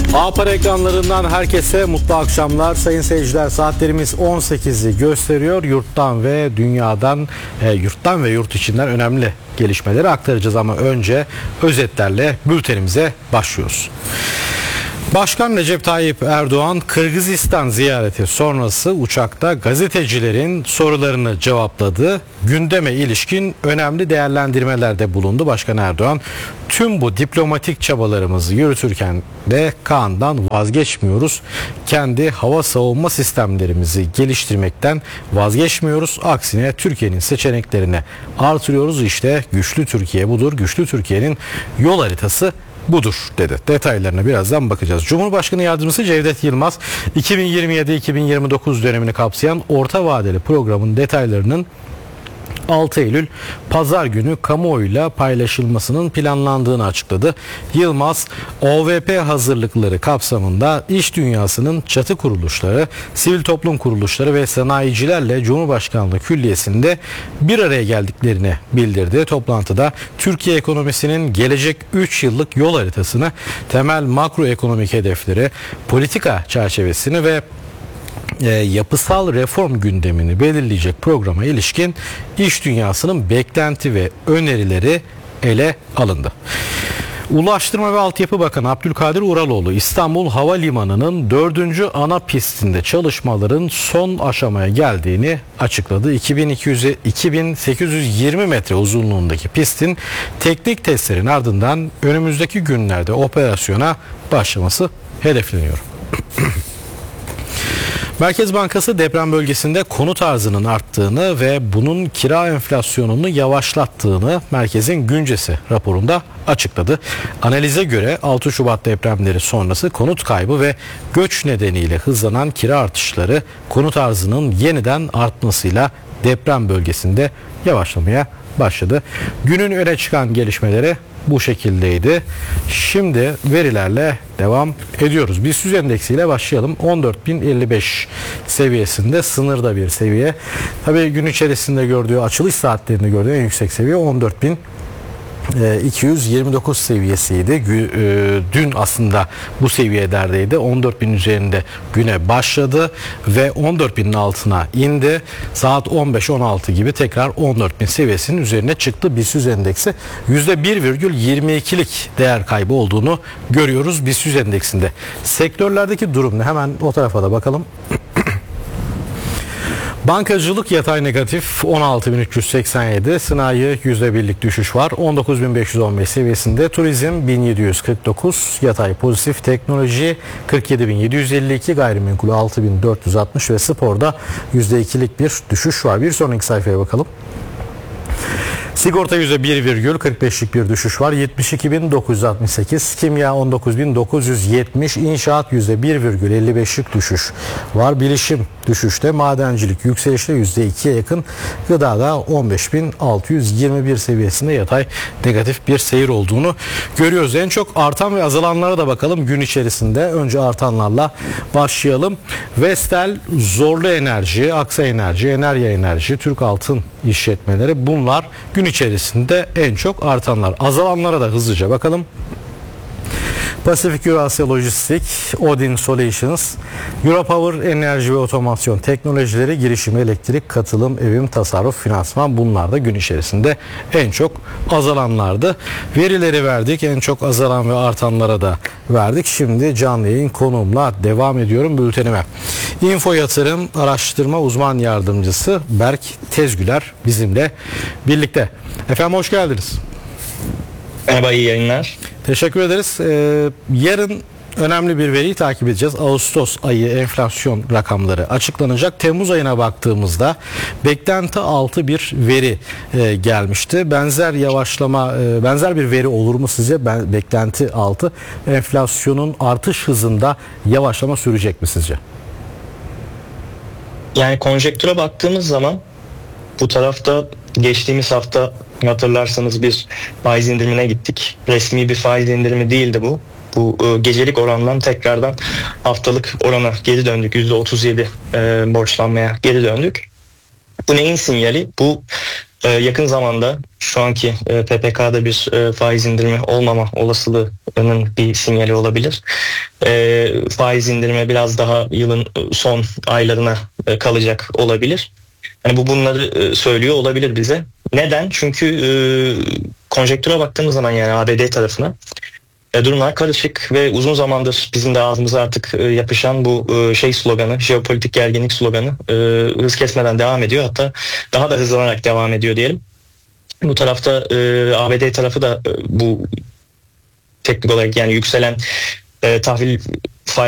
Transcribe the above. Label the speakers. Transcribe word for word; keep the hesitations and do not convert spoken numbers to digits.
Speaker 1: A-Para ekranlarından herkese mutlu akşamlar. Sayın seyirciler, saatlerimiz on sekizi gösteriyor. Yurttan ve dünyadan, e, yurttan ve yurt içinden önemli gelişmeleri aktaracağız ama önce özetlerle bültenimize başlıyoruz. Başkan Recep Tayyip Erdoğan Kırgızistan ziyareti sonrası uçakta gazetecilerin sorularını cevapladı. Gündeme ilişkin önemli değerlendirmelerde bulundu. Başkan Erdoğan, tüm bu diplomatik çabalarımızı yürütürken de Kaan'dan vazgeçmiyoruz. Kendi hava savunma sistemlerimizi geliştirmekten vazgeçmiyoruz. Aksine Türkiye'nin seçeneklerini artırıyoruz. İşte güçlü Türkiye budur. Güçlü Türkiye'nin yol haritası budur dedi. Detaylarına birazdan bakacağız. Cumhurbaşkanı Yardımcısı Cevdet Yılmaz, iki bin yirmi yedi iki bin yirmi dokuz dönemini kapsayan orta vadeli programın detaylarının altı Eylül Pazar günü kamuoyuyla paylaşılmasının planlandığını açıkladı. Yılmaz, O V P hazırlıkları kapsamında iş dünyasının çatı kuruluşları, sivil toplum kuruluşları ve sanayicilerle Cumhurbaşkanlığı Külliyesi'nde bir araya geldiklerini bildirdi. Toplantıda Türkiye ekonomisinin gelecek üç yıllık yol haritasını, temel makroekonomik hedefleri, politika çerçevesini ve E, yapısal reform gündemini belirleyecek programa ilişkin iş dünyasının beklenti ve önerileri ele alındı. Ulaştırma ve Altyapı Bakanı Abdülkadir Uraloğlu, İstanbul Havalimanı'nın dördüncü ana pistinde çalışmaların son aşamaya geldiğini açıkladı. iki bin iki yüz iki bin sekiz yüz yirmi metre uzunluğundaki pistin teknik testlerin ardından önümüzdeki günlerde operasyona başlaması hedefleniyor. Merkez Bankası deprem bölgesinde konut arzının arttığını ve bunun kira enflasyonunu yavaşlattığını Merkez'in güncesi raporunda açıkladı. Analize göre altı Şubat depremleri sonrası konut kaybı ve göç nedeniyle hızlanan kira artışları konut arzının yeniden artmasıyla deprem bölgesinde yavaşlamaya başladı. Günün öne çıkan gelişmeleri bu şekildeydi. Şimdi verilerle devam ediyoruz. BIST yüz endeksiyle başlayalım. on dört bin elli beş seviyesinde, sınırda bir seviye. Tabii gün içerisinde gördüğü, açılış saatlerinde gördüğü en yüksek seviye on dört bin iki yüz yirmi dokuz seviyesiydi. Dün aslında bu seviyelerdeydi. on dört bin üzerinde güne başladı ve on dört binin altına indi. Saat on beş on altı gibi tekrar on dört bin seviyesinin üzerine çıktı. BIST yüz endeksi yüzde bir virgül yirmi ikilik değer kaybı olduğunu görüyoruz BIST yüz endeksinde. Sektörlerdeki durum ne? Hemen o tarafa da bakalım. Bankacılık yatay negatif on altı bin üç yüz seksen yedi, sanayi yüzde birlik düşüş var on dokuz bin beş yüz on beş seviyesinde, turizm bin yedi yüz kırk dokuz, yatay pozitif, teknoloji kırk yedi bin yedi yüz elli iki, gayrimenkul altı bin dört yüz altmış ve sporda yüzde ikilik bir düşüş var. Bir sonraki sayfaya bakalım. Sigorta yüzde bir virgül kırk beşlik bir düşüş var. yetmiş iki bin dokuz yüz altmış sekiz. Kimya on dokuz bin dokuz yüz yetmiş. İnşaat yüzde bir virgül elli beşlik düşüş var. Bilişim düşüşte. Madencilik yükselişte yüzde ikiye yakın. Gıdada on beş bin altı yüz yirmi bir seviyesinde yatay negatif bir seyir olduğunu görüyoruz. En çok artan ve azalanlara da bakalım gün içerisinde. Önce artanlarla başlayalım. Vestel, Zorlu Enerji, Aksa Enerji, Enerya Enerji, Türk Altın işletmeleri, bunlar gün içerisinde en çok artanlar. Azalanlara da hızlıca bakalım. Pasifik Eurasya Lojistik, Odin Solutions, Europower Enerji ve Otomasyon Teknolojileri, Girişim Elektrik, Katılım, Evim, Tasarruf, Finansman, bunlar da gün içerisinde en çok azalanlardı. Verileri verdik, en çok azalan ve artanlara da verdik. Şimdi canlı yayın konuğumla devam ediyorum bültenime. Info Yatırım Araştırma Uzman Yardımcısı Berk Tezgüler bizimle birlikte. Efendim hoş geldiniz.
Speaker 2: Merhaba, iyi yayınlar.
Speaker 1: Teşekkür ederiz. Ee, yarın önemli bir veriyi takip edeceğiz. Ağustos ayı enflasyon rakamları açıklanacak. Temmuz ayına baktığımızda beklenti altı bir veri e, gelmişti. Benzer yavaşlama, e, benzer bir veri olur mu sizce? Ben, beklenti altı, enflasyonun artış hızında yavaşlama sürecek mi sizce?
Speaker 2: Yani konjektüre baktığımız zaman bu tarafta geçtiğimiz hafta hatırlarsanız bir faiz indirimine gittik. Resmi bir faiz indirimi değildi bu. Bu e, gecelik orandan tekrardan haftalık orana geri döndük. yüzde otuz yedi e, borçlanmaya geri döndük. Bu neyin sinyali? Bu e, yakın zamanda şu anki e, P P K'da bir e, faiz indirimi olmama olasılığının bir sinyali olabilir. E, faiz indirimi biraz daha yılın son aylarına e, kalacak olabilir. Yani bu bunları e, söylüyor olabilir bize. Neden? Çünkü e, konjektüre baktığımız zaman, yani A B D tarafına, e, durumlar karışık ve uzun zamandır bizim de ağzımıza artık e, yapışan bu e, şey sloganı, jeopolitik gerginlik sloganı e, hız kesmeden devam ediyor. Hatta daha da hızlanarak devam ediyor diyelim. Bu tarafta e, A B D tarafı da e, bu teknik olarak, yani yükselen e, tahvil